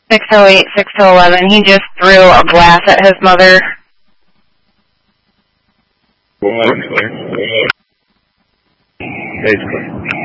608, 611. He just threw a glass at his mother. Basically.